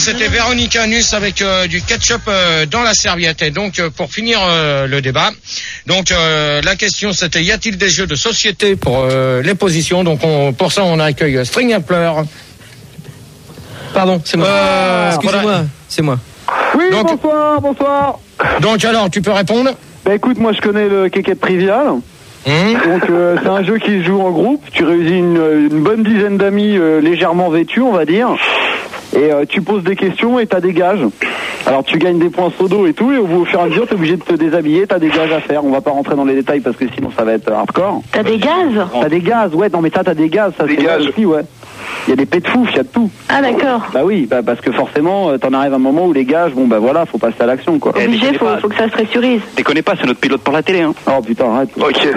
c'était Véronique Anus avec du ketchup dans la serviette. Et donc, pour finir le débat, donc la question c'était y a-t-il des jeux de société pour les positions? Donc, pour ça, on accueille String and Pleur. Pardon, c'est moi. Excusez-moi, voilà. C'est moi. Oui, donc, bonsoir. Donc, alors, tu peux répondre? Bah écoute, moi je connais le Kékette Trivial. Donc c'est un jeu qui se joue en groupe. Tu réunis une bonne dizaine d'amis légèrement vêtus, on va dire. Et tu poses des questions et t'as des gages. Alors tu gagnes des points sodo et tout, et au fur et à mesure t'es obligé de te déshabiller, t'as des gages à faire. On va pas rentrer dans les détails parce que sinon ça va être hardcore. T'as des gaz? T'as des gaz, ouais, non mais t'as des gaz, ça c'est gaz aussi, ouais. Il y a des pets de fouf, il y a de tout. Ah d'accord. Bah oui, parce que forcément t'en arrives à un moment où les gages, bon bah voilà, faut passer à l'action quoi. Obligé, faut que ça se pressurise. Déconnez pas, c'est notre pilote pour la télé hein. Oh putain, arrête. Ok.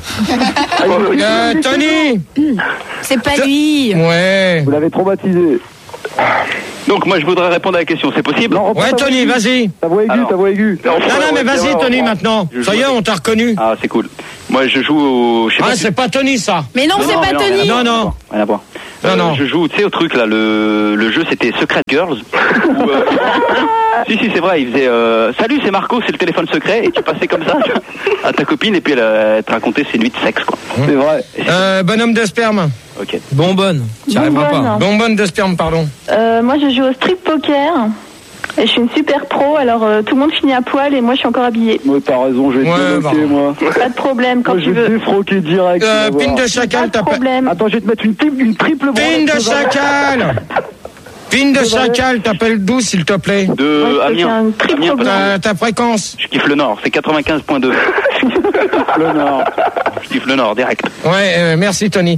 Tony. C'est pas lui. Ouais. Vous l'avez traumatisé. Donc moi je voudrais répondre à la question, c'est possible? Non, ouais Tony, vas-y. Ta voix aiguë. Non mais vas-y Tony maintenant. Ça y est, on t'a reconnu. Ah c'est cool. Moi je joue au... c'est pas Tony ça. Mais non, c'est pas Tony. Non. Rien à voir. Non. Je joue, tu sais, au truc là, le jeu c'était Secret Girls. Où, si c'est vrai, il faisait salut c'est Marco, c'est le téléphone secret, et tu passais comme ça à ta copine et puis elle te racontait ses nuits de sexe quoi. C'est vrai. Bonhomme de sperme. Ok. Bonbonne. Tu arriveras pas. Bonbonne de sperme, pardon. Moi je joue au strip poker. Et je suis une super pro, alors tout le monde finit à poil et moi je suis encore habillée. Ouais, t'as raison, je vais te bloquer moi. Pas de problème, quand moi, tu veux. Je vais te défroquer direct. Pine de chacal, pas de problème. Attends, je vais te mettre une triple Pine de chacal. Pine de chacal, t'appelles d'où s'il te plaît? De Amiens. Ta fréquence? Je kiffe le Nord, c'est 95.2. Le Nord. Je kiffe le Nord, direct. Ouais, merci Tony.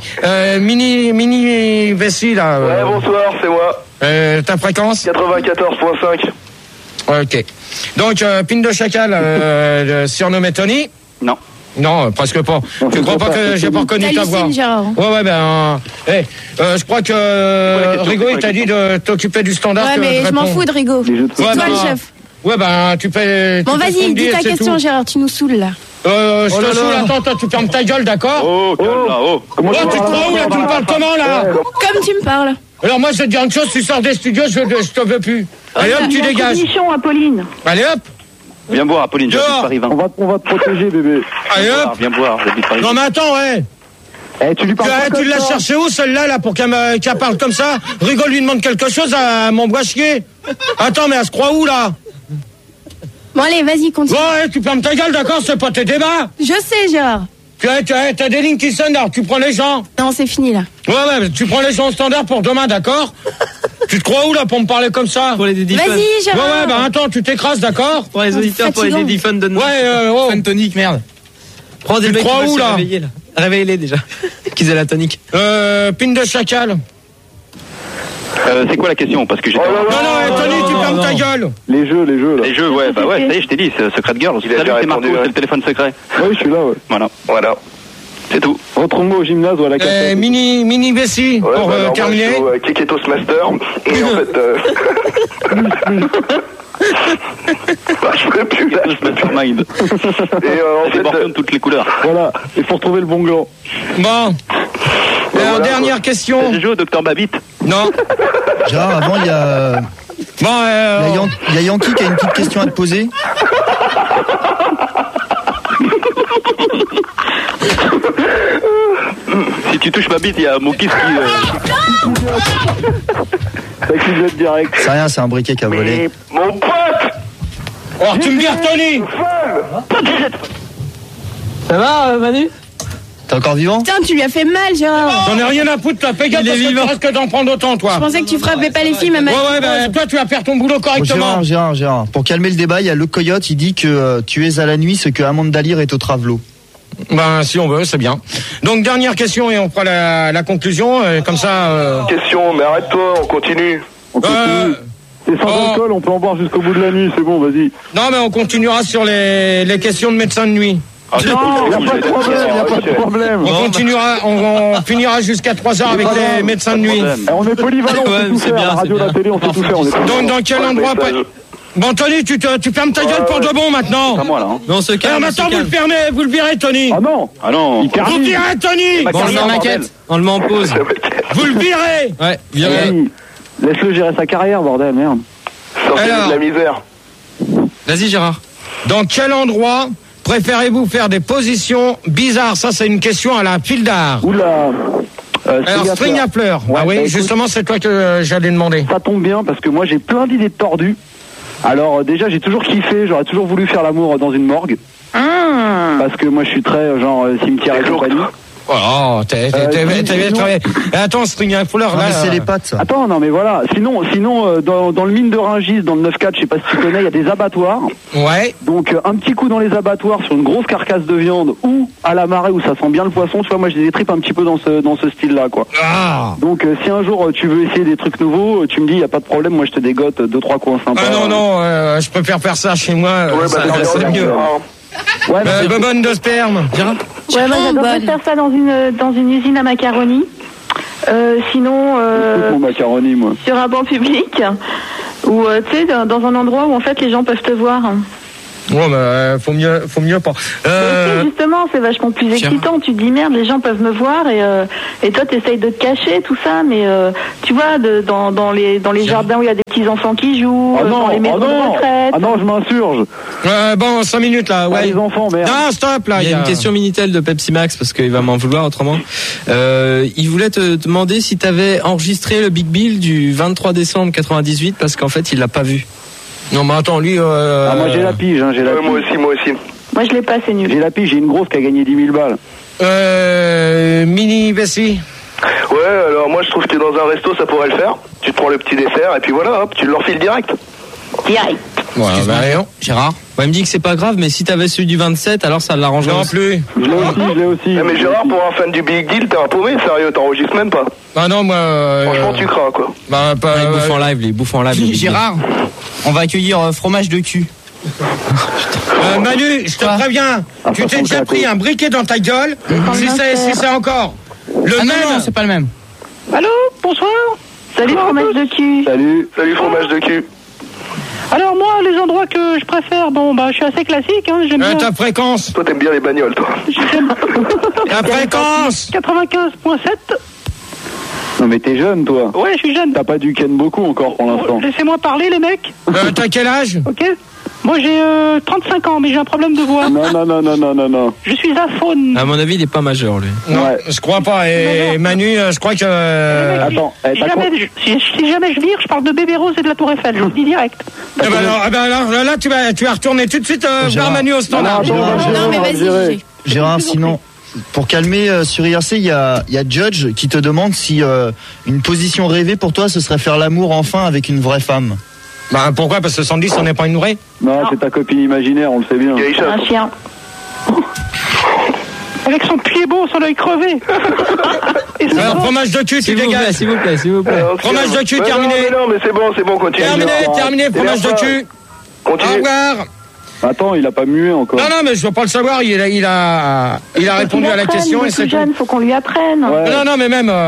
Mini Vessi là. Ouais, bonsoir, c'est moi. Ta fréquence? 94.5. Ok. Donc, Pine de chacal, surnommé Tony? Non. Non, presque pas. Tu crois pas que j'ai pas reconnu ta voix? Ouais, je crois que Rigo il t'a dit de t'occuper du standard. Ouais, mais je m'en fous de Rigo. C'est toi le chef. Ouais, tu fais. Bon, vas-y, dis ta question, Gérard, tu nous saoules là. Je te saoule, attends, toi, tu fermes ta gueule, d'accord? Comment tu te crois où là? Tu me parles comment là? Comme tu me parles. Alors moi, je vais te dire une chose, tu sors des studios, je te veux plus. Allez hop, tu dégages. Apolline. Allez hop. Viens boire, Apolline, j'habite Paris 20. On va te protéger, bébé. Allez hop. Viens boire, j'habite Paris 20. Non mais attends, ouais. Tu lui parles tu l'as cherché où celle-là là pour qu'elle parle comme ça? Rigo lui demande quelque chose, elle m'envoie chier. Attends, mais elle se croit où là? Bon allez, vas-y, continue. Ouais, tu fermes ta gueule, d'accord? C'est pas tes débats. Je sais, Gérard. T'as des lignes qui sonnent, alors tu prends les gens. Non, c'est fini là. Ouais, tu prends les gens au standard pour demain, d'accord? Tu te crois où là pour me parler comme ça? Pour les Dédiphones. Vas-y, Gérard. Ouais, attends, tu t'écrases, d'accord? Pour les auditeurs, pour les Dédiphones, donne-moi. Ouais, Fun tonique, merde. Prends des mecs qui veulent se réveiller là. Réveillez-les déjà. Qu'ils aient la tonique. Pine de chacal. C'est quoi la question? Parce que j'ai. Non, Tony, tu fermes ta gueule. Les jeux, là. Les jeux, ouais, ça y est, je t'ai dit, c'est Secret Girls. Salut, c'est Marco, c'est le téléphone secret. Oui, je suis là, ouais. Voilà. C'est tout. Retrouve-moi au gymnase ou à la café. Mini Bessie, pour terminer. Moi, je joue Keketos Master. Et en fait. Je ferai plus là. Mastermind. Et en fait. toutes les couleurs. Voilà, il faut retrouver le bon gland. Bon. Dernière question. J'ai joué au Dr Babbitt. Non. Gérard, avant, il y a. Bon, il y a Yankee qui a une petite question à te poser. Si tu touches ma bite, il y a mon kiff qui. Ça qui jette direct. C'est rien, c'est un briquet qui a volé. Mon pote! Alors tu me vires, Tony! Ça va, Manu? T'es encore vivant? Putain, tu lui as fait mal, Gérard. J'en ai rien à foutre, toi. Fais gaffe parce que tu risques d'en prendre autant, toi. Je pensais que tu frappais pas les filles, même. Ouais, toi, tu vas faire ton boulot correctement. Gérard. Pour calmer le débat, il y a le coyote, il dit que tu es à la nuit ce que Amanda Lear est au travelot. Ben, si on veut, c'est bien. Donc, dernière question et on fera la conclusion, comme ça... Question, mais arrête-toi, on continue. C'est sans alcool, on peut en boire jusqu'au bout de la nuit, c'est bon, vas-y. Non, mais on continuera sur les questions de médecins de nuit. Il n'y a pas de problème. On finira jusqu'à 3h avec les médecins de nuit. On est polyvalent, on sait tout faire. La radio, la télé, on sait tout faire. Donc, dans quel endroit... Bon, Tony, tu fermes ta gueule pour de bon maintenant. C'est pas moi là. Hein. Non, on se calme. Maintenant, vous le virez, Tony. Ah non. Vous le virez, Tony. Bon, on le met en maquette. On le met en pause. Vous le virez. Ouais, virez. Laisse-le gérer sa carrière, bordel, merde. Sortez-nous de la misère. Vas-y, Gérard. Dans quel endroit préférez-vous faire des positions bizarres? Ça, c'est une question à la file d'art. Oula. Alors, string à fleurs. Ouais, ah oui, écoute, justement, c'est toi que j'allais demander. Ça tombe bien parce que moi j'ai plein d'idées tordues. Alors déjà j'ai toujours kiffé, j'aurais toujours voulu faire l'amour dans une morgue. Parce que moi je suis très genre cimetière et compagnie. Oh, t'es attends, string à fleurs là. C'est les pattes. Ça. Attends, non mais voilà. Sinon, dans le mine de Rungis, dans le 9-4, je sais pas si tu connais, il y a des abattoirs. Ouais. Donc un petit coup dans les abattoirs sur une grosse carcasse de viande ou à la marée où ça sent bien le poisson. Tu vois, moi j'ai des tripes un petit peu dans ce style-là, quoi. Ah. Donc si un jour tu veux essayer des trucs nouveaux, tu me dis y a pas de problème, moi je te dégote 2-3 coins sympas. Ah non, je préfère faire ça chez moi. Ouais, c'est mieux. Ouais, Bonne de sperme. Ouais, moi j'adorerais faire ça dans une usine à macaroni. Sinon, mon macaroni, moi. sur un banc public, ou tu sais, dans un endroit où en fait les gens peuvent te voir. Ouais, mais faut mieux pas. Justement, c'est vachement plus excitant. Tu te dis merde, les gens peuvent me voir et toi t'essayes de te cacher tout ça, mais tu vois, dans les jardins où il y a des petits enfants qui jouent, dans les maisons de retraite. Ah non, je m'insurge. Bon, 5 minutes là, ouais. Les enfants, merde. Non, stop là. Il y a une question Minitel de Pepsi Max parce qu'il va m'en vouloir autrement. Il voulait te demander si t'avais enregistré le Big Bill du 23 décembre 98 parce qu'en fait il l'a pas vu. Non, mais attends, lui. moi j'ai la pige, j'ai la pige. Moi aussi. Moi je l'ai pas, c'est nul. J'ai la pige, j'ai une grosse qui a gagné 10 000 balles. Mini Bessie. Ouais, alors moi je trouve que dans un resto ça pourrait le faire. Tu te prends le petit dessert et puis voilà, hop, tu leur files direct. Direct. Ouais, non. Gérard. Ouais, il me dit que c'est pas grave, mais si t'avais celui du 27, alors ça l'arrangerait. Non plus. Je l'ai aussi. Mais Gérard, pour un fan du Big Deal, t'es un paumé, sérieux, t'enregistres même pas. Ah non, moi. Franchement, tu crains quoi. Bah, pas. Il bouffe en live, les bouffe en live. Gérard, on va accueillir fromage de cul. Manu, je te préviens, tu t'es déjà pris un briquet dans ta gueule. Si c'est encore le même. Non, c'est pas le même. Allô, bonsoir. Salut fromage de cul. Salut fromage de cul. Alors moi, les endroits que je préfère, je suis assez classique, hein, j'aime bien. Ta fréquence. Toi, t'aimes bien les bagnoles, toi. Ta fréquence. 95.7. Non mais t'es jeune, toi. Ouais, je suis jeune. T'as pas du ken beaucoup encore pour l'instant. Laissez-moi parler, les mecs. T'as quel âge? Ok. Moi, j'ai 35 ans, mais j'ai un problème de voix. Non. Je suis aphone. À mon avis, il est pas majeur, lui. Non, je crois pas. Et Manu, je crois que... Attends, si jamais je vire, je parle de Bébé Rose et de la Tour Eiffel, je vous le dis direct. Là, tu vas retourner tout de suite vers Manu au standard. Non, mais vas-y. Gérard, sinon, pour calmer sur IRC, il y a Judge qui te demande si une position rêvée pour toi, ce serait faire l'amour enfin avec une vraie femme. Bah pourquoi? Parce que Sandy, ça n'est pas une vraie. Non, c'est ta copine imaginaire, on le sait bien. Un chien. Avec son pied beau, son œil crevé. Alors, fromage de cul, tu dégages. S'il vous plaît. Fromage de cul, terminé. Non, mais c'est bon, continue. Terminé, fromage de cul. Continue. Au revoir. Attends, il a pas mué encore. Non, mais je veux pas le savoir. Il a répondu à la question et c'est tout. Faut qu'on lui apprenne. Ouais. Non, mais même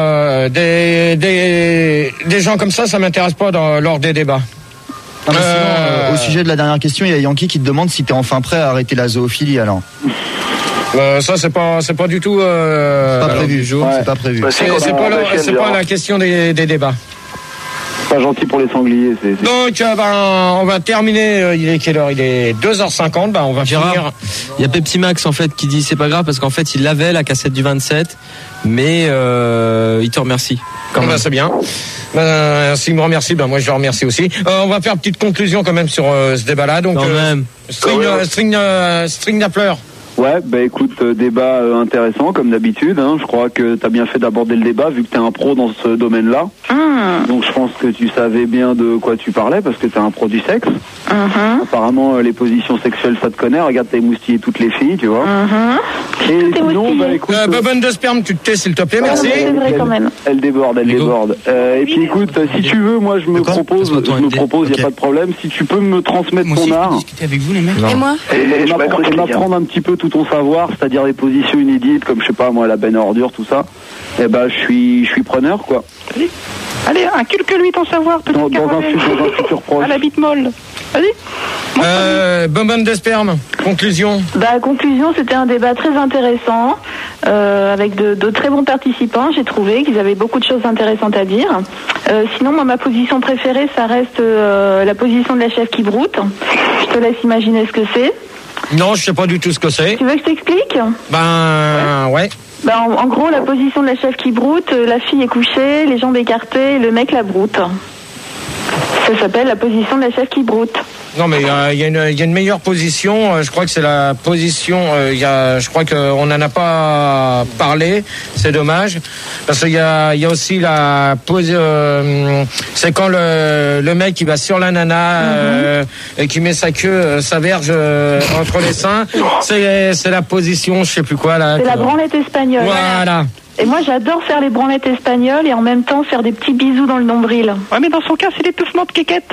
des gens comme ça m'intéresse pas lors des débats. Non, mais sinon, au sujet de la dernière question, il y a Yankee qui te demande si t'es enfin prêt à arrêter la zoophilie alors. Ça c'est pas du tout. Pas prévu. C'est pas prévu. C'est pas la question des débats. Pas gentil pour les sangliers. Donc on va terminer. Il est quelle heure? Il est 2h50. On va finir. Il y a Pepsi Max en fait qui dit c'est pas grave parce qu'en fait il avait la cassette du 27, mais il te remercie. C'est bien. S'il me remercie, moi je le remercie aussi. On va faire une petite conclusion quand même sur ce débat-là. Donc string à fleurs. Ouais, écoute, débat intéressant comme d'habitude. Je crois que t'as bien fait d'aborder le débat vu que t'es un pro dans ce domaine-là. Donc je pense que tu savais bien de quoi tu parlais parce que t'es un pro du sexe. Apparemment les positions sexuelles ça te connaît. Regarde, t'as émoustillé toutes les filles, tu vois. Et sinon, écoute, bonne de sperme, tu te tais s'il te plaît, merci. C'est vrai quand même. Elle déborde. Et puis écoute, si tu veux, moi je me propose, y a pas de problème. Si tu peux me transmettre ton art. Avec vous les mecs. Et moi? Et m'apprendre un petit peu tout ton savoir, c'est-à-dire des positions inédites comme je sais pas moi la benne à ordures, tout ça. Je suis preneur quoi. Allez, inculque-lui ton savoir, petit dans un futur proche. À la bite molle. Vas-y. Bonne de sperme. Conclusion. Conclusion, c'était un débat très intéressant. avec de très bons participants. J'ai trouvé qu'ils avaient beaucoup de choses intéressantes à dire. Sinon, moi, ma position préférée, ça reste la position de la chef qui broute. Je te laisse imaginer ce que c'est. Non, je sais pas du tout ce que c'est. Tu veux que je t'explique ? Ouais. En gros, la position de la chef qui broute, la fille est couchée, les jambes écartées, le mec la broute. Ça s'appelle la position de la chef qui broute. Non, mais il y a une meilleure position. Je crois que c'est la position. Je crois qu'on n'en a pas parlé. C'est dommage parce qu'il y a aussi la pose. C'est quand le mec il va sur la nana et qui met sa queue, sa verge entre les seins. C'est la position. Je sais plus quoi là. C'est la branlette espagnole. Voilà. Et moi, j'adore faire les branlettes espagnoles et en même temps faire des petits bisous dans le nombril. Ouais, mais dans son cas, c'est l'étouffement de quéquette.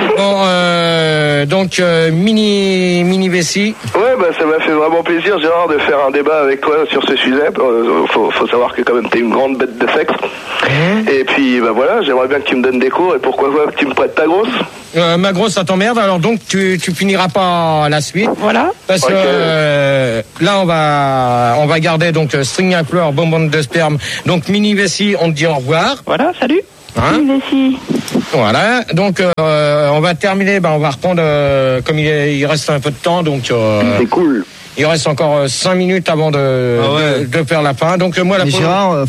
Bon, donc, mini vessie. Ouais, ça m'a fait vraiment plaisir, Gérard, de faire un débat avec toi sur ce sujet. Faut savoir que quand même t'es une grande bête de sexe. Et puis, voilà, j'aimerais bien que tu me donnes des cours et pourquoi pas que tu me prêtes ta grosse. Ma grosse, ça t'emmerde, alors donc tu finiras pas la suite. Voilà. Parce que là, on va garder donc string à pleurs, bonbonne de sperme. Donc mini vessie, on te dit au revoir. Voilà, salut. Mini vessie. Voilà, donc on va terminer, on va reprendre comme il reste un peu de temps, donc c'est cool. Il reste encore 5 minutes avant de faire la fin. Donc moi, mais Gérard,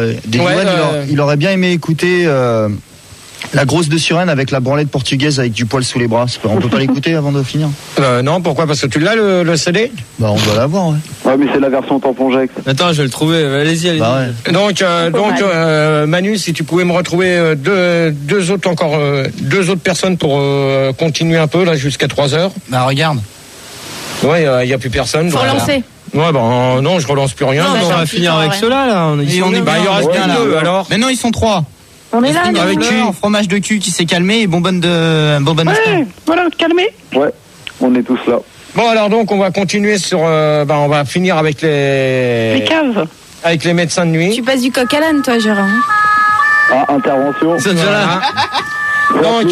il aurait bien aimé écouter la grosse de Suresnes avec la branlette portugaise avec du poil sous les bras. On peut pas l'écouter avant de finir? Non, pourquoi? Parce que tu l'as le CD? On doit l'avoir, ouais. Ouais, mais c'est la version tamponjex. Attends, je vais le trouver. Allez-y. Ouais. Donc Manu, si tu pouvais me retrouver deux autres personnes pour continuer un peu là jusqu'à 3h. Regarde. Ouais, il y a plus personne. Faut relancer. Ouais, non, je relance plus rien. Non, on va finir avec ceux-là, là. Il en reste qu'un, deux, alors. Mais non, ils sont 3. On est là, avec fromage de cul qui s'est calmé et bonbonne de ouais, voilà, calmé. Ouais, on est tous là. Bon, alors donc, on va continuer sur... on va finir avec les caves. Avec les médecins de nuit. Tu passes du coq à l'âne, toi, Gérard. Intervention. C'est déjà là. Donc,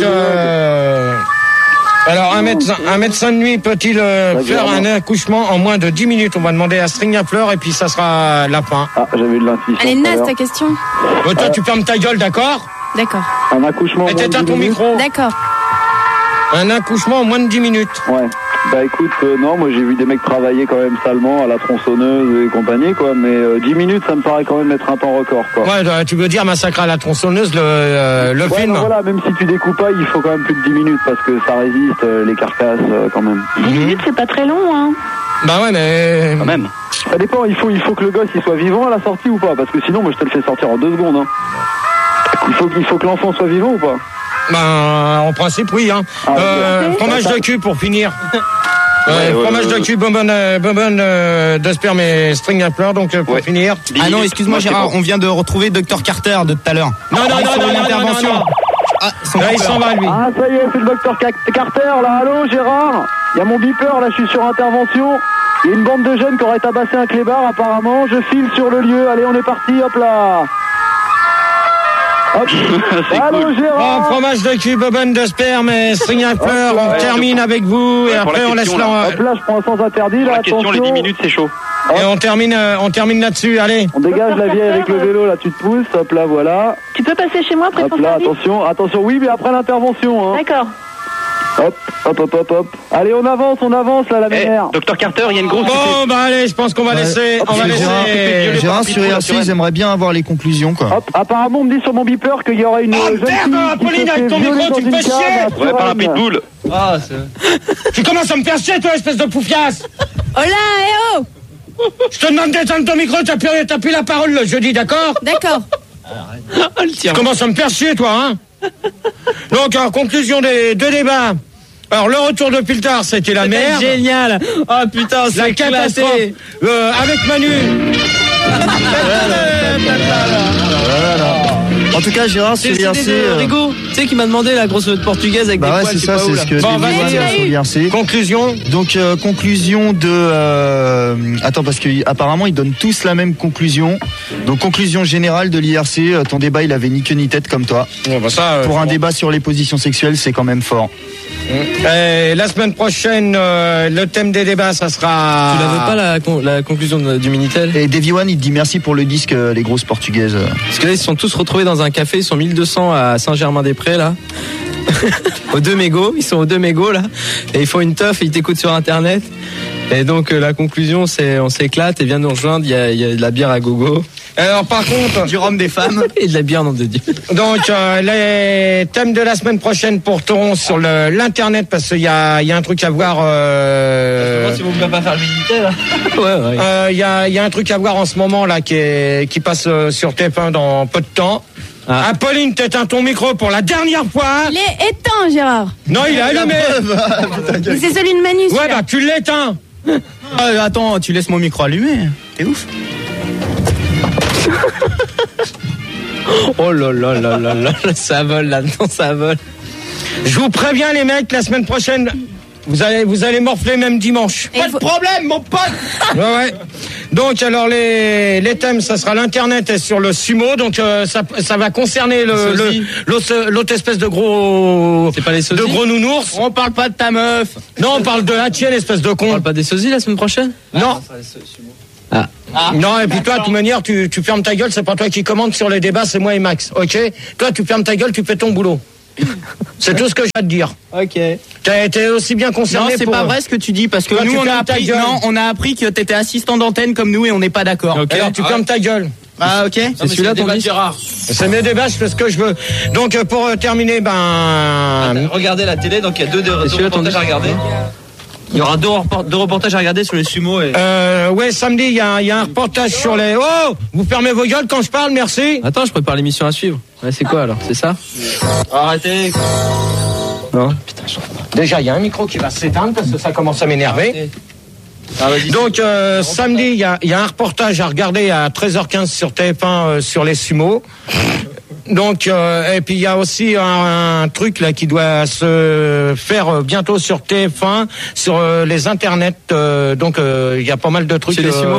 alors, un médecin de nuit peut-il faire un accouchement en moins de 10 minutes? On va demander à String à pleurs et puis ça sera la fin. J'avais de l'intuition. Elle est naze, ta question. Toi, tu fermes ta gueule, d'accord? D'accord. Un accouchement en moins de 10 minutes. ton micro. D'accord. Un accouchement en moins de 10 minutes. Ouais. Écoute, non, moi j'ai vu des mecs travailler quand même salement à la tronçonneuse et compagnie, quoi, mais 10 minutes ça me paraît quand même être un temps record, quoi. Ouais, tu veux dire massacre à la tronçonneuse, le film? Voilà, même si tu découpes pas, il faut quand même plus de 10 minutes parce que ça résiste, les carcasses, quand même. 10 minutes, c'est pas très long, hein. Bah ouais, mais... Quand même. Ça dépend, il faut que le gosse il soit vivant à la sortie ou pas, parce que sinon, moi je te le fais sortir en 2 secondes, hein. Il faut que l'enfant soit vivant ou pas? En principe, oui, hein. Fromage de cul pour finir. Fromage de cul, bonbonne de sperme et string à pleurs, donc pour finir. Ah non, excuse-moi Gérard, on vient de retrouver Dr Carter de tout à l'heure. Non, intervention. Ah, il s'en va, lui. Ah, ça y est, c'est le docteur Carter, là. Allô, Gérard? Il y a mon beeper, là, je suis sur intervention. Il y a une bande de jeunes qui auraient tabassé un clébard, apparemment. Je file sur le lieu. Allez, on est parti, hop là. Allô, cool. Gérard. Fromage de cul, bonbonne de sperme et string à pleurs. On termine avec vous et après on laisse là. Hop là, je prends un sens interdit. Là, la question, les 10 minutes, c'est chaud. Et on termine là-dessus, allez. On dégage la vieille avec le vélo, là, tu te pousses, hop là, voilà. Tu peux passer chez moi après hop là, attention, oui, mais après l'intervention, hein. D'accord. Hop. Allez, on avance, là, la mère. Docteur Carter, il y a une grosse... Bon, allez, je pense qu'on va laisser... Gérard, sur IRC, ils aimeraient bien avoir les conclusions, quoi. Hop, apparemment, on me dit sur mon beeper qu'il y aura une jeune fille Pauline, avec ton micro, tu me fais chier. Ouais, par un pitbull. Tu commences à me faire chier, toi, espèce de poufiasse. Oh là, Je te demande d'éteindre ton micro, t'as plus la parole le jeudi, d'accord? D'accord. Tu commences à me faire chier, toi, hein. Donc, en conclusion des deux débats. Alors, le retour de Piltard, c'était la merde. Génial. Oh putain, c'est la catastrophe. Avec Manu. En tout cas, Gérard, sur l'IRC... Rigo, tu sais qui m'a demandé la grosse portugaise avec des poils, c'est ça, c'est ce que sur l'IRC. Conclusion. Donc, conclusion de... Attends, parce que apparemment ils donnent tous la même conclusion. Donc, conclusion générale de l'IRC, ton débat, il avait ni queue ni tête comme toi. Bon, ça, pour un débat sur les positions sexuelles, c'est quand même fort. La semaine prochaine, le thème des débats, ça sera... Tu la veux pas la conclusion du Minitel? Et Davy One, il te dit merci pour le disque, les grosses portugaises. Parce que là, ils se sont tous retrouvés dans un café, ils sont 1200 à Saint-Germain-des-Prés, là. Aux 2 mégots, ils sont aux 2 mégots, là. Et ils font une teuf et ils t'écoutent sur Internet. Et donc, la conclusion, c'est on s'éclate et viens nous rejoindre, il y a de la bière à gogo. Alors par contre, du rhum des femmes et de la bière, nom de Dieu. Donc les thèmes de la semaine prochaine porteront sur l'internet parce qu'il y a un truc à voir. Si vous ne pouvez pas faire le Minitel, là. Ouais. Il y a un truc à voir en ce moment là qui passe sur TF1 dans peu de temps. Ah. Apolline, t'éteins ton micro pour la dernière fois. Il est éteint, Gérard. Non, il est allumé. Mais c'est celui de Manu. Ouais, bah tu l'éteins. Attends, tu laisses mon micro allumé. T'es ouf. Oh là là là là là, ça vole là-dedans, ça vole. Je vous préviens les mecs, la semaine prochaine, vous allez morfler même dimanche. Pas de problème, mon pote. Ouais. Donc alors les thèmes, ça sera l'internet et sur le sumo. Donc ça va concerner l'autre espèce de gros. C'est pas les sosies. De gros nounours. On parle pas de ta meuf. Non, on parle de la tienne, espèce de con. On parle pas des sosies la semaine prochaine? Non. Non, et puis toi, de toute manière, tu fermes ta gueule, c'est pas toi qui commande sur les débats, c'est moi et Max, ok? Toi, tu fermes ta gueule, tu fais ton boulot. C'est tout ce que j'ai à te dire. Ok. T'es aussi bien concerné. Non, c'est pas vrai ce que tu dis, parce que toi, nous, on a appris que t'étais assistant d'antenne comme nous et on n'est pas d'accord. Okay. Alors, tu fermes ta gueule. Ah, ok. C'est celui-là ton disque. C'est mes débats, je fais ce que je veux. Donc, pour terminer, regardez la télé, donc il y a deux reportages à regarder. Il y aura deux reportages à regarder sur les sumo. Ouais, samedi, il y a un reportage sur les... Oh, vous fermez vos gueules quand je parle, merci. Attends, je prépare l'émission à suivre. Ouais, c'est quoi alors? C'est ça? Arrêtez. Non. Putain, déjà, il y a un micro qui va s'éteindre parce que ça commence à m'énerver. Donc, samedi, il y a un reportage à regarder à 13h15 sur TF1 sur les sumo. Donc et puis il y a aussi un truc là qui doit se faire bientôt sur TF1 sur les internets. Donc il y a pas mal de trucs. C'est les sumo.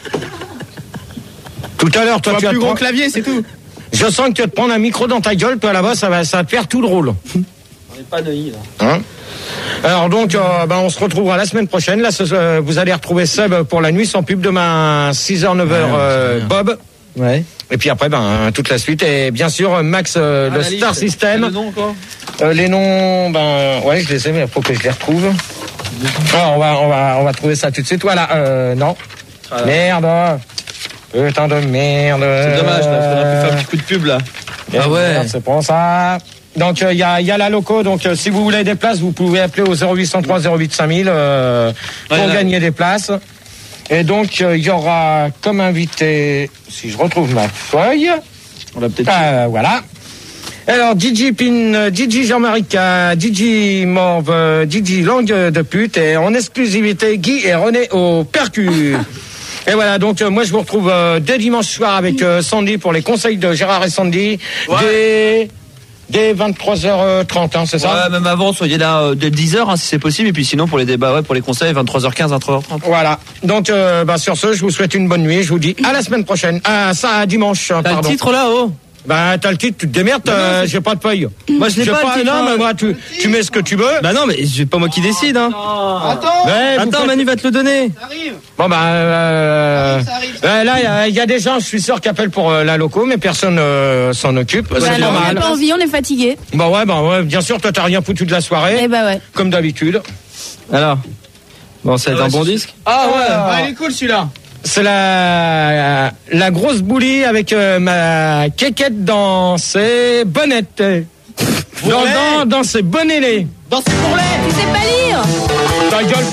Tout à l'heure, toi tu as plus gros clavier, c'est tout. Je sens que tu vas te prendre un micro dans ta gueule, toi là-bas, ça va te faire tout le rôle. On n'est pas neuillis là. Hein? Alors donc, on se retrouvera la semaine prochaine. Là, vous allez retrouver Seb pour la nuit sans pub demain 6h 9h Bob. Ouais. Et puis après, toute la suite. Et bien sûr, Max, le Star System. Les noms encore. Les noms, ouais, je les ai, mais il faut que je les retrouve. Alors, on va trouver ça tout de suite. Voilà, non. Voilà. Merde. Putain de merde. C'est dommage, parce qu'on a pu faire un petit coup de pub là. Ah ouais. Merde, c'est pour ça. Donc il y a la loco. Donc si vous voulez des places, vous pouvez appeler au 0803 08 5000 pour gagner des places. Et donc il y aura comme invité, si je retrouve ma feuille, on l'a peut-être. Voilà. Alors DJ Pin, DJ Jean-Marie K, DJ Morve, DJ Langue de pute et en exclusivité Guy et René au percu. Et voilà, donc moi je vous retrouve dès dimanche soir avec Sandy pour les conseils de Gérard et Sandy. Ouais. Dès 23h30, c'est ça? Ouais, même avant, soyez là dès 10h si c'est possible. Et puis sinon, pour les débats, pour les conseils, 23h15, 23h30. Voilà. Donc, sur ce, je vous souhaite une bonne nuit. Je vous dis à la semaine prochaine. À dimanche. T'as le titre là-haut? T'as le titre, tu te démerdes, j'ai pas de feuille. Moi, je l'ai pas le titre. Non, mais moi, tu mets ce que tu veux. Bah non, mais c'est pas moi qui décide, hein. Attends, Manu va te le donner. Ça arrive. Bon, ça arrive. Là, il y a des gens, je suis sûr, qui appellent pour la loco, mais personne s'en occupe. C'est normal. On n'a pas envie, on est fatigué. Ouais, bien sûr, toi, t'as rien foutu de la soirée. Eh ouais. Comme d'habitude. Alors. Bon, ça va être un bon disque. Ah ouais. Il est cool celui-là. C'est la grosse boulie avec ma quéquette dans ses bonnettes. Dans ses bonnets. Dans ses bourrelets. Tu sais pas lire. Ta gueule,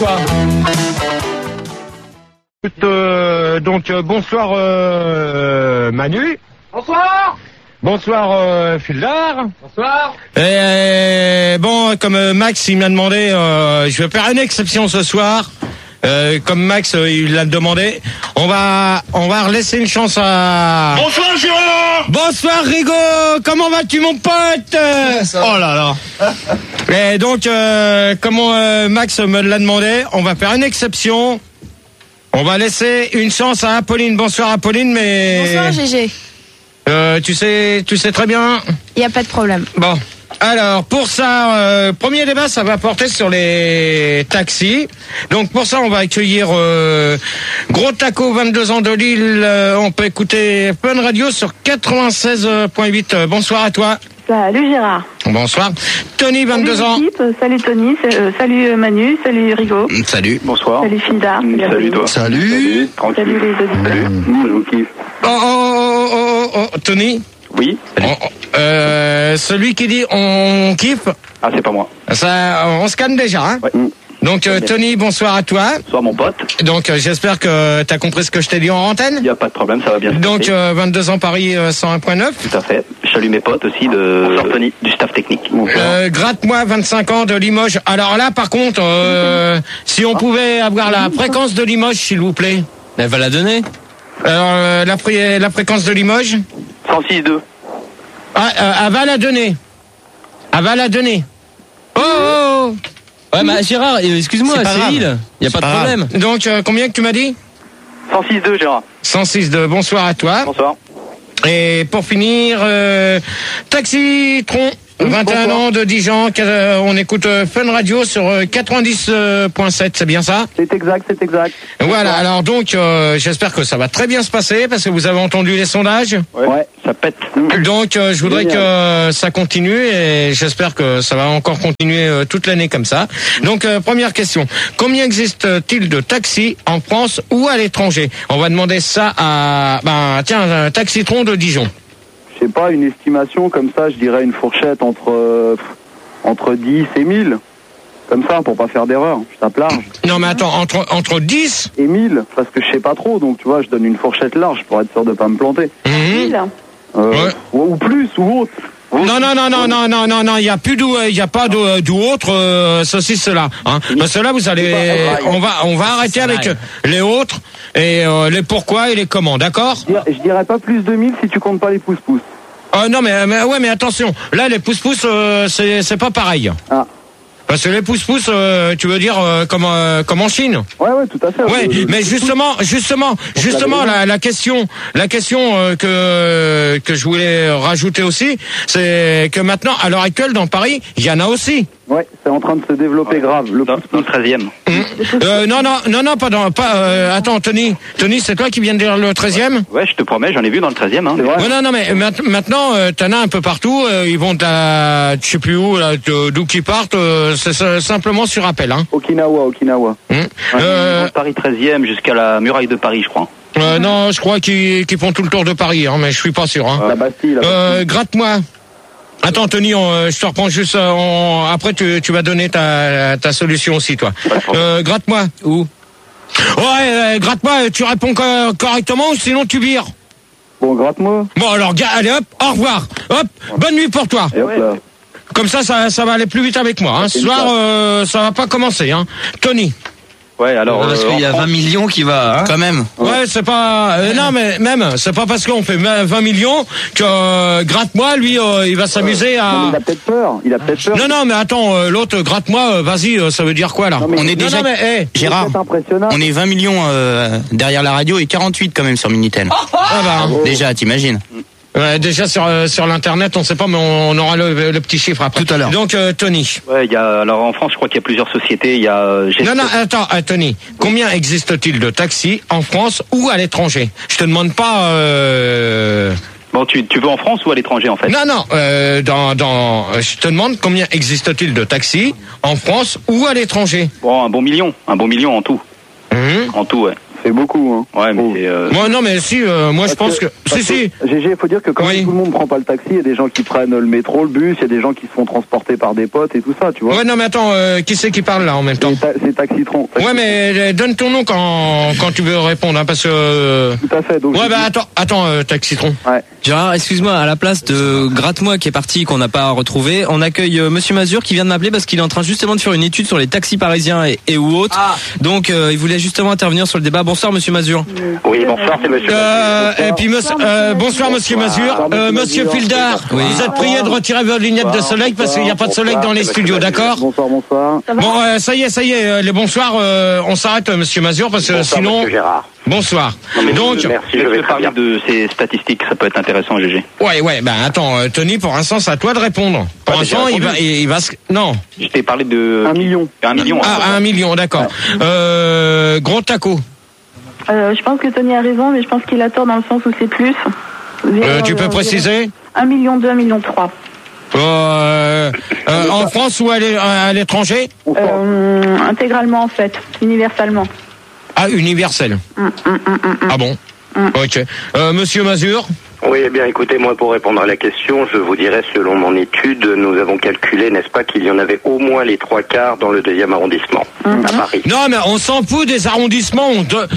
quoi. Donc, bonsoir Manu. Bonsoir. Bonsoir Fildar. Bonsoir. Et comme Max il m'a demandé, je vais faire une exception ce soir. Comme Max il l'a demandé, on va laisser une chance à... Bonsoir Gérard. Bonsoir Rigo. Comment vas-tu mon pote? Oh là là. Et donc comme Max me l'a demandé, on va faire une exception. On va laisser une chance à Apolline. Bonsoir Apolline, mais... Bonsoir GG. Tu sais très bien. Il y a pas de problème. Bon. Alors, pour ça, premier débat, ça va porter sur les taxis. Donc, pour ça, on va accueillir Gros Taco, 22 ans de Lille. On peut écouter Fun Radio sur 96.8. Bonsoir à toi. Salut Gérard. Bonsoir. Tony, 22 ans. Salut Tony, salut Manu, salut Rigo. Salut. Bonsoir. Salut Filda. Salut toi. Salut. Salut les auditeurs. Oh, Tony. Oui. Celui qui dit on kiffe. Ah, c'est pas moi. Ça, on se calme déjà, hein. Ouais. Donc Tony, bonsoir à toi. Bonsoir mon pote. Donc j'espère que tu as compris ce que je t'ai dit en antenne. Il n'y a pas de problème, ça va bien se passer. Donc 22 ans Paris 101.9. Tout à fait. Je salue mes potes aussi du staff technique. Gratte-moi, 25 ans de Limoges. Alors là par contre, si on pouvait avoir la fréquence de Limoges s'il vous plaît. Elle va la donner. Alors la fréquence de Limoges 106.2. Elle va la donner. Elle va la donner. Oh. Ouais, mais Gérard, excuse-moi, c'est Lille. Il n'y a pas de problème. Donc, combien que tu m'as dit 106.2, Gérard. 106.2. Bonsoir à toi. Bonsoir. Et pour finir, Taxitron, 21 ans de Dijon. On écoute Fun Radio sur 90.7. C'est bien ça? C'est exact. Voilà. Alors donc, j'espère que ça va très bien se passer parce que vous avez entendu les sondages. Ouais, ça pète. Donc, je voudrais que ça continue et j'espère que ça va encore continuer toute l'année comme ça. Donc, première question. Combien existe-t-il de taxis en France ou à l'étranger? On va demander ça à, un Taxitron de Dijon. Je sais pas, une estimation comme ça, je dirais une fourchette entre 10 et 1000. Comme ça, pour pas faire d'erreur. Je tape large. Non, mais attends, entre 10 et 1000, parce que je sais pas trop, donc tu vois, je donne une fourchette large pour être sûr de pas me planter. Ouais. Ou plus, ou autre. Non, il y a plus d'où, il y a pas d'où autre, ceci, cela, hein. Parce que là, vous allez, on va arrêter avec les autres et les pourquoi et les comment, d'accord? Je dirais pas plus de 1000 si tu comptes pas les pouces-pouces. Non, mais attention, là, les pouces-pouces, c'est pas pareil. Ah. Parce que les pouces-pouces, tu veux dire comme en Chine? Ouais, tout à fait. Ouais, mais justement, la question que je voulais rajouter aussi, c'est que maintenant, à l'heure actuelle, dans Paris, il y en a aussi. Ouais, c'est en train de se développer grave. Dans le 13e. Attends, Tony, c'est toi qui viens de dire le 13e? Ouais, je te promets, j'en ai vu dans le 13e. Hein. Ouais, non, mais maintenant, t'en as un peu partout. Ils vont je sais plus où, là, d'où qu'ils partent. C'est simplement sur appel, hein. Okinawa. Paris 13e jusqu'à la muraille de Paris, je crois. Non, je crois qu'ils font tout le tour de Paris, hein, mais je suis pas sûr. Hein. La Bastille. Gratte-moi. Attends, Tony, je te reprends juste. Après, tu vas donner ta solution aussi, toi. Gratte-moi. Où? Ouais, gratte-moi. Tu réponds correctement ou sinon tu vires. Bon, gratte-moi. Bon, alors, allez, hop, au revoir. Hop, bonne nuit pour toi. Et hop là. Comme ça va aller plus vite avec moi. Hein. Ce soir, ça va pas commencer. Hein. Tony. Ouais, alors. Parce qu'il y a 20 millions qui va, hein, quand même. Ouais, c'est pas. Non, mais même, c'est pas parce qu'on fait 20 millions que gratte-moi, lui, il va s'amuser à. Non, il a peut-être peur. Non, mais attends, l'autre gratte-moi, vas-y, ça veut dire quoi là? Non, on est déjà. Gérard, on est 20 millions derrière la radio et 48 quand même sur Minitel. Déjà, t'imagines? Ouais, déjà sur l'internet, on sait pas, mais on aura le petit chiffre après. Tout à l'heure. Donc Tony. Ouais, alors en France, je crois qu'il y a plusieurs sociétés. Il y a. Non, attends, Tony. Combien existe-t-il de taxis en France ou à l'étranger? Je te demande pas. Bon, tu veux en France ou à l'étranger en fait? Non, je te demande combien existe-t-il de taxis en France ou à l'étranger? Bon, un bon million en tout. En tout, ouais. C'est beaucoup, hein. Ouais, mais moi, non, mais si, moi je pense que. Si. GG, il faut dire que quand tout le monde prend pas le taxi, il y a des gens qui prennent le métro, le bus, il y a des gens qui se font transporter par des potes et tout ça, tu vois. Ouais, non, mais attends, qui c'est qui parle là en même temps? C'est Taxitron. Ouais, mais donne ton nom quand tu veux répondre, hein, parce que. Tout à fait, donc. Ouais, attends, Taxitron. Ouais. Gérard, excuse-moi, à la place de Gratte-moi qui est parti, qu'on n'a pas retrouvé, on accueille Monsieur Mazur qui vient de m'appeler parce qu'il est en train justement de faire une étude sur les taxis parisiens et ou autres. Donc, il voulait justement intervenir sur le débat. bonsoir Monsieur Mazur. Oui, bonsoir, c'est Monsieur Mazur. Et puis bonsoir Monsieur Mazur. Monsieur Fildar, vous êtes prié de retirer vos lunettes de soleil parce qu'il n'y a pas de soleil dans les studios, d'accord? Bonsoir. Bon, ça y est, les bonsoirs, on s'arrête Monsieur Mazur parce que sinon... Monsieur Gérard. Bonsoir. Donc, merci, je vais parler de ces statistiques, ça peut être intéressant, GG. Ouais, ben attends, Tony, pour l'instant, c'est à toi de répondre. Pour l'instant, il va... Non. Je t'ai parlé de... 1 million. 1 million. Ah, 1 million, d'accord. Gros taco. Je pense que Tony a raison, mais je pense qu'il a tort dans le sens où c'est plus. Tu peux préciser? 1 million 2, 1 million 3. En France ou à l'étranger? Intégralement en fait, universalement. Ah, universel. Ah bon? Ok. Monsieur Mazur? Oui, eh bien, écoutez, moi, pour répondre à la question, je vous dirais, selon mon étude, nous avons calculé, n'est-ce pas, qu'il y en avait au moins les 3/4 dans le 2e arrondissement, à Paris. Non, mais on s'en fout des arrondissements.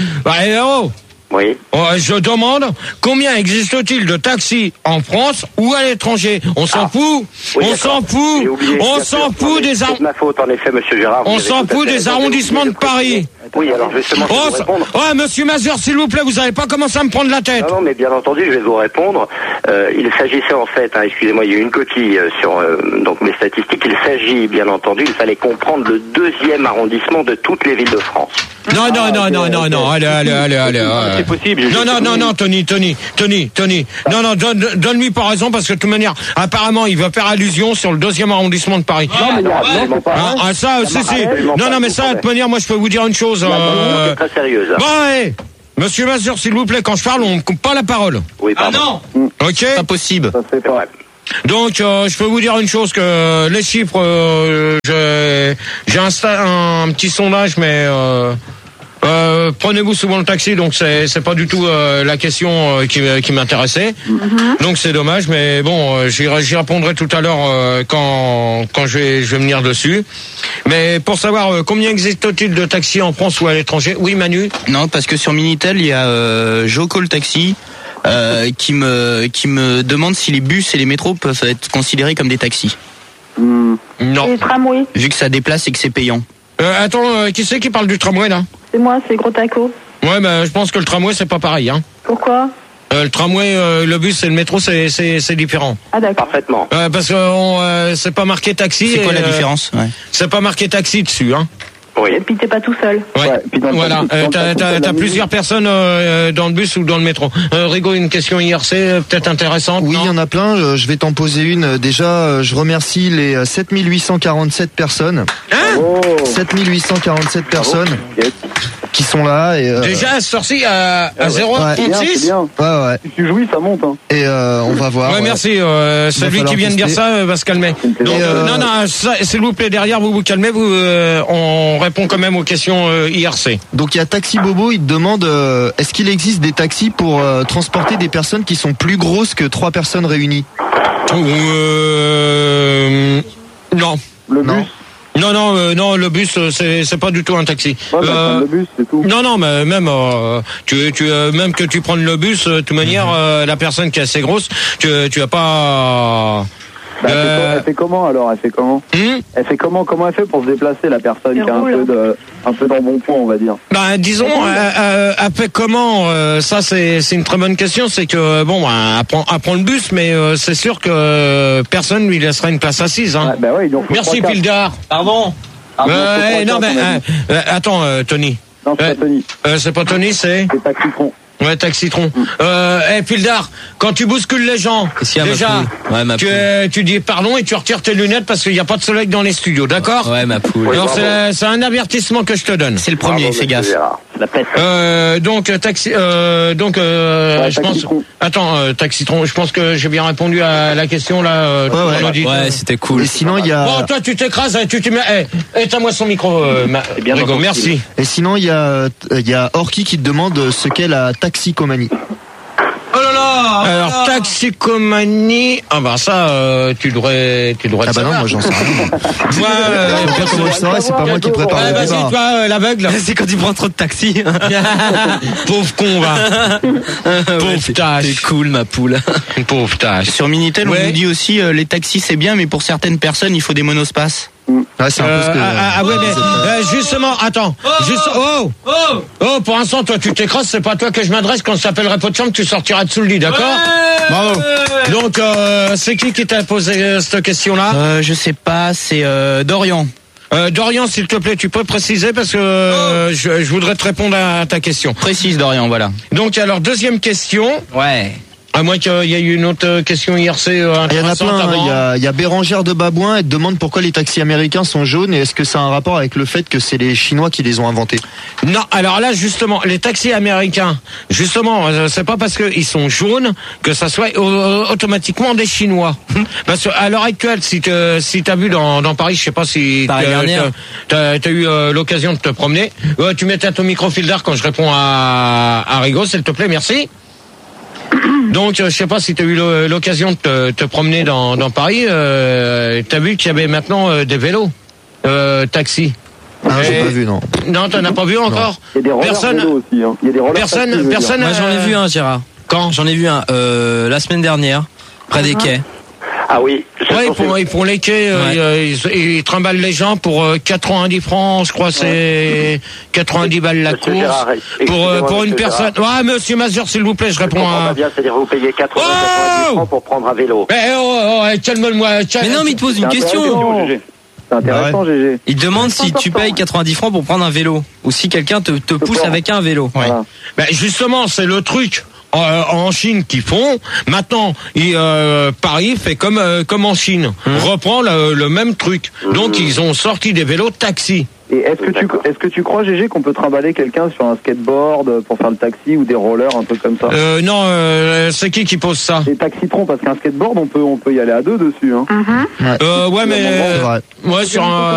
Oui. Je demande combien existe-t-il de taxis en France ou à l'étranger? On s'en fout. Oui, on s'en fout. On s'en fout des C'est ma faute, en effet, Monsieur Gérard. On s'en fout des arrondissements de Paris. Oui, alors justement, je vais vous répondre. Ouais, Monsieur Mazur, s'il vous plaît, vous n'allez pas commencer à me prendre la tête. Non, mais bien entendu, je vais vous répondre. Il s'agissait en fait, excusez-moi, il y a eu une coquille sur donc mes statistiques. Il s'agit, bien entendu, il fallait comprendre le 2e arrondissement de toutes les villes de France. Non, allez. C'est possible. Non, Tony. Non, donne-lui pas raison parce que de toute manière, apparemment, il va faire allusion sur le 2e arrondissement de Paris. Non, mais il y a absolument pas. Ça, si. Non, mais ça, de toute manière, moi, je peux vous dire une chose. C'est très sérieuse. Bon, allez. Monsieur Mazur, s'il vous plaît, quand je parle, on me coupe pas la parole. Oui, pardon. Ok. Pas possible. Ça c'est vrai. Donc, je peux vous dire une chose que les chiffres, j'ai un petit sondage, mais prenez-vous souvent le taxi, donc c'est pas du tout la question qui m'intéressait. Donc c'est dommage, mais bon, j'y répondrai tout à l'heure quand je vais venir dessus. Mais pour savoir combien existe-t-il de taxis en France ou à l'étranger? Oui, Manu. Non, parce que sur Minitel, il y a Joko le taxi. Qui me demande si les bus et les métros peuvent être considérés comme des taxis. Non. Et les tramways? Vu que ça déplace et que c'est payant. Attends, qui c'est qui parle du tramway là? C'est moi, c'est Gros Taco. Ouais, je pense que le tramway c'est pas pareil, hein. Pourquoi? Le tramway, le bus et le métro c'est différent. Ah d'accord. Parfaitement. Parce que c'est pas marqué taxi. C'est quoi la différence? C'est pas marqué taxi dessus, hein. Oui. Et puis t'es pas tout seul. Ouais. Voilà. T'as plusieurs personnes dans le bus ou dans le métro. Rigo, une question IRC peut-être intéressante. Oui, il y en a plein. Je vais t'en poser une. Déjà, je remercie les 7847 personnes. 7847 personnes qui sont là. Et, déjà sorti à 0,36. Ouais. Si tu jouis, ça monte. Hein. Et on va voir. Ouais, merci. Celui qui vient de dire ça va se calmer. Donc, non, s'il vous plaît, derrière vous calmez. On répond quand même aux questions IRC. Donc il y a Taxi Bobo, il te demande est-ce qu'il existe des taxis pour transporter des personnes qui sont plus grosses que 3 personnes réunies? Non. Le bus? Non, le bus c'est pas du tout un taxi. Le bus, c'est tout. Non, mais même même que tu prennes le bus, de toute manière, la personne qui est assez grosse, tu vas pas. Elle fait comment alors? Elle fait comment? Elle fait comment? Comment elle fait pour se déplacer, la personne qui a un peu d'embonpoint, on va dire? Disons, elle fait comment? Ça c'est une très bonne question. C'est que elle prend le bus, mais c'est sûr que personne lui laissera une place assise. Hein. Merci Pildar. Pardon. Non mais attends, Tony. Non, c'est pas Tony. C'est pas Tony, c'est Taxitron. Ouais, Taxitron. Pildar, quand tu bouscules les gens, déjà, tu dis pardon et tu retires tes lunettes parce qu'il n'y a pas de soleil dans les studios, d'accord? Ouais, ma poule. Alors c'est un avertissement que je te donne. C'est le premier, fais gaffe. Donc je pense. Attends, Taxitron, je pense que j'ai bien répondu à la question là. Ouais, c'était cool. Et sinon il y a. Bon, toi tu t'écrases, tu te mets. Éteins-moi son micro, Rigo, merci. Et sinon il y a Orki qui te demande ce qu'est la taxicomanie. Oh là là. Alors taxicomanie, ça tu devrais Ah bah non, moi j'en sais rien. Comment je saurais, c'est pas moi qui prépare le débat. Vas-y, toi l'aveugle. C'est quand tu prends trop de taxi. Pauvre con, va. Pauvre tâche. C'est cool, ma poule. Pauvre tâche. Sur Minitel, on nous dit aussi les taxis c'est bien, mais pour certaines personnes il faut des monospaces. Ah, c'est un peu ce que... ouais, mais justement, attends. Pour l'instant, toi, tu t'écrases, c'est pas à toi que je m'adresse. Quand ça s'appellerait pot de chambre, tu sortiras dessous le lit, d'accord? Bravo. Donc, c'est qui t'a posé cette question-là? Je sais pas, c'est Dorian. Dorian, s'il te plaît, tu peux préciser parce que je voudrais te répondre à ta question. Précise, Dorian, voilà. Donc, alors, deuxième question. Ouais. À moins qu'il y ait eu une autre question IRC Il y en a intéressante plein. avant. Il y a Bérangère de Babouin. Elle te demande pourquoi les taxis américains sont jaunes et est-ce que ça a un rapport avec le fait que c'est les Chinois qui les ont inventés? Non, alors là, justement, les taxis américains, justement, c'est pas parce qu'ils sont jaunes que ça soit automatiquement des Chinois. Parce qu'à l'heure actuelle, si t'as vu dans Paris, je sais pas si t'as eu l'occasion de te promener, tu mettais ton micro-filter quand je réponds à Rigaud, s'il te plaît, merci. Donc, je sais pas si tu as eu l'occasion de te promener dans Paris. T'as vu qu'il y avait maintenant des vélos taxis. Ah, j'ai pas vu, non. Non, t'en as pas vu encore. Il y a des rollers vélos aussi. Hein. Il y a des rollers personne. Moi, j'en ai vu un, Gérard. Quand? J'en ai vu un la semaine dernière, près des quais. Ah oui. Ouais, ils font les quais, ils trimballent les gens pour 90 francs, je crois, c'est 90 balles la course. Gérard, pour une personne. Ouais, monsieur Mazur, s'il vous plaît, je réponds à... bien, c'est-à-dire vous payez 90 francs pour prendre un vélo. Calme-moi. Mais non, mais il te pose une question. C'est intéressant, GG. Il te demande si tu payes 90 francs pour prendre un vélo ou si quelqu'un te pousse avec un vélo. Ouais. Voilà. Justement, c'est le truc. En Chine qui font maintenant Paris fait comme en Chine reprend le même truc, donc ils ont sorti des vélos taxi. Et est-ce que tu crois, GG, qu'on peut trimballer quelqu'un sur un skateboard pour faire le taxi ou des rollers, un truc comme ça? Non, c'est qui pose ça? Des taxitrons, parce qu'un skateboard on peut y aller à deux dessus, hein. Ouais, mais sur un